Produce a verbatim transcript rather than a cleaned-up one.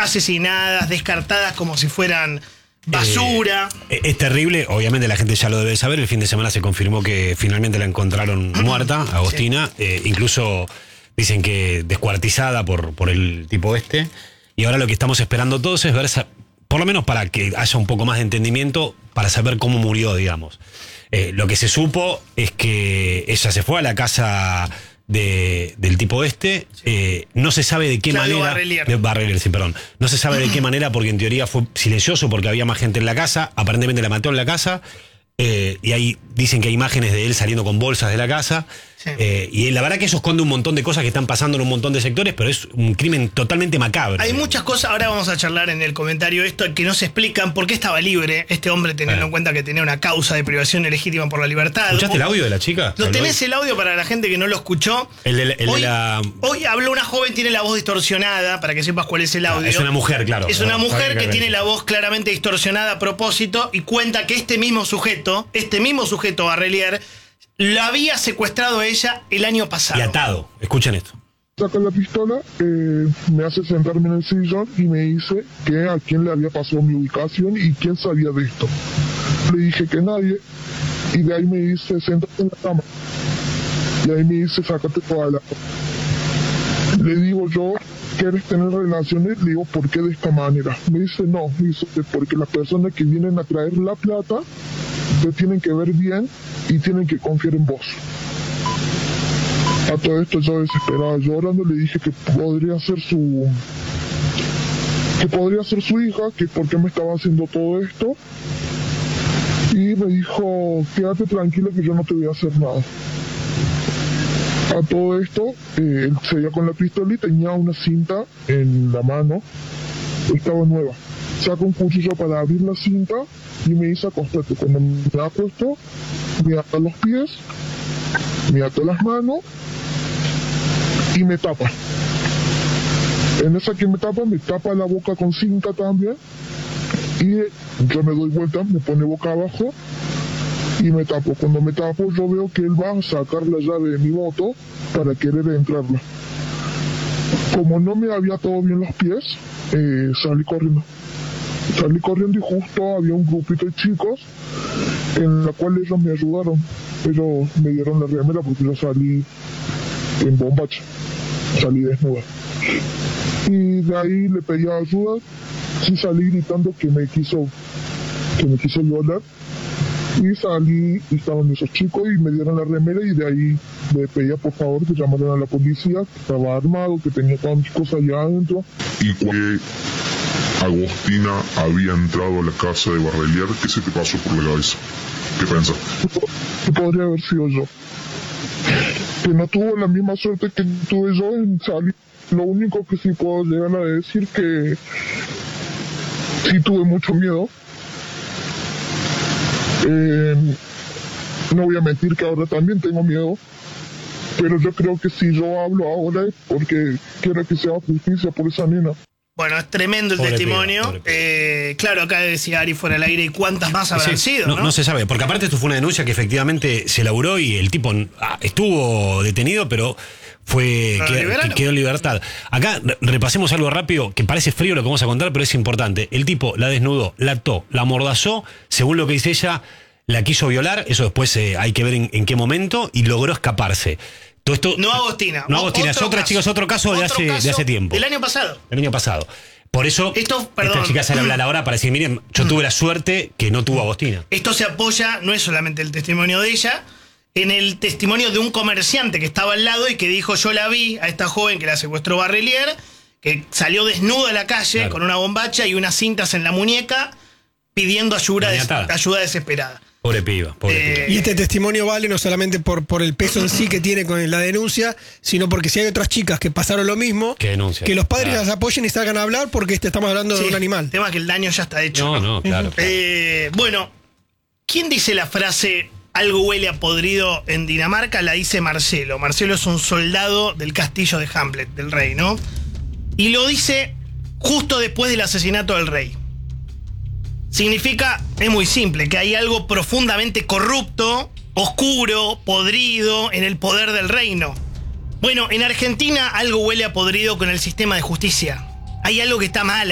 asesinadas, descartadas como si fueran basura. Eh, es terrible, obviamente la gente ya lo debe saber. El fin de semana se confirmó que finalmente la encontraron muerta, Agostina. Sí. Eh, incluso dicen que descuartizada por, por el tipo este. Y ahora lo que estamos esperando todos es ver, por lo menos para que haya un poco más de entendimiento, para saber cómo murió, digamos. Eh, lo que se supo es que ella se fue a la casa de, del tipo este. Eh, no se sabe de qué Claudio manera. Barrelier. De Barrelier, sí, perdón. No se sabe de qué manera, porque en teoría fue silencioso, porque había más gente en la casa. Aparentemente la mató en la casa. Eh, y ahí dicen que hay imágenes de él saliendo con bolsas de la casa. Sí. Eh, y la verdad que eso esconde un montón de cosas que están pasando en un montón de sectores, pero es un crimen totalmente macabro. Hay muchas cosas, ahora vamos a charlar en el comentario esto, que no se explican por qué estaba libre este hombre, teniendo eh. en cuenta que tenía una causa de privación ilegítima por la libertad. ¿Escuchaste el audio de la chica? ¿Lo tenés el audio para la gente que no lo escuchó? El de, el hoy, de la... hoy habló una joven, tiene la voz distorsionada, para que sepas cuál es el audio. Es una mujer, claro. Es una no, mujer que tiene la voz claramente distorsionada a propósito y cuenta que este mismo sujeto, este mismo sujeto Barrelier, la había secuestrado a ella el año pasado. Y atado. Escuchen esto. Saca la pistola, eh, me hace sentarme en el sillón y me dice que a quién le había pasado mi ubicación y quién sabía de esto. Le dije que nadie, y de ahí me dice, siéntate en la cama. Y ahí me dice, sácate toda la... Le digo yo, ¿quieres tener relaciones? Le digo, ¿por qué de esta manera? Me dice, no, me dice, porque las personas que vienen a traer la plata te tienen que ver bien y tienen que confiar en vos. A todo esto yo desesperada, llorando, le dije que podría ser su... que podría ser su hija, que por qué me estaba haciendo todo esto. Y me dijo, quédate tranquila que yo no te voy a hacer nada. A todo esto, eh, él seguía con la pistola y tenía una cinta en la mano, estaba nueva. Saca un cuchillo para abrir la cinta y me dice, acostate. Cuando me acuesto, me ata los pies, me ata las manos y me tapa. En esa que me tapa, me tapa la boca con cinta también y yo me doy vuelta, me pone boca abajo y me tapo. Cuando me tapo, yo veo que él va a sacar la llave de mi moto para querer entrarla. Como no me había atado bien los pies, eh, salí corriendo. Salí corriendo y justo había un grupito de chicos en la cual ellos me ayudaron. Ellos me dieron la remera porque yo salí en bombacha, salí desnuda. Y de ahí le pedí ayuda, sí salí gritando que me quiso, que me quiso violar. Y salí y estaban esos chicos y me dieron la remera y de ahí le pedía por favor que llamaran a la policía, que estaba armado, que tenía todas mis cosas allá adentro. Y que Agostina había entrado a la casa de Barrelier, ¿qué se te pasó por la cabeza? ¿Qué pensás? Que podría haber sido yo. Que no tuvo la misma suerte que tuve yo en salir. Lo único que sí puedo llegar a decir que sí tuve mucho miedo. Eh, no voy a mentir que ahora también tengo miedo, pero yo creo que si yo hablo ahora es porque quiero que se haga justicia por esa nena. Bueno, es tremendo el pobre testimonio. Piba, eh, claro, acá decía Ari fuera del aire y cuántas más habrán sí, sido, no, ¿no? no se sabe, porque aparte esto fue una denuncia que efectivamente se elaboró y el tipo ah, estuvo detenido, pero fue quedó, quedó en libertad. Acá repasemos algo rápido, que parece frío lo que vamos a contar, pero es importante. El tipo la desnudó, la ató, la amordazó, según lo que dice ella, la quiso violar, eso después eh, hay que ver en, en qué momento, y logró escaparse. Todo esto, no Agostina. No Agostina, es otra chica, es otro caso otro de hace, caso de hace tiempo. Del año pasado. Del año pasado. Por eso esto, perdón, esta chica sale a hablar ahora para decir, miren, yo tuve la suerte que no tuvo Agostina. Esto se apoya, no es solamente el testimonio de ella, en el testimonio de un comerciante que estaba al lado y que dijo, yo la vi a esta joven que la secuestró Barrelier, que salió desnuda a la calle, claro, con una bombacha y unas cintas en la muñeca, pidiendo ayuda, des ayuda desesperada. Pobre piba, pobre eh, piba. Y este testimonio vale no solamente por, por el peso en sí que tiene con la denuncia, sino porque si hay otras chicas que pasaron lo mismo, que, denuncia, que los padres claro, las apoyen y salgan a hablar porque este, estamos hablando sí, de un animal. El tema es que el daño ya está hecho. No, no, claro. claro. Eh, bueno, ¿quién dice la frase algo huele a podrido en Dinamarca? La dice Marcelo. Marcelo es un soldado del castillo de Hamlet, del rey, ¿no? Y lo dice justo después del asesinato del rey. Significa, es muy simple, que hay algo profundamente corrupto, oscuro, podrido en el poder del reino. Bueno, en Argentina algo huele a podrido con el sistema de justicia. Hay algo que está mal.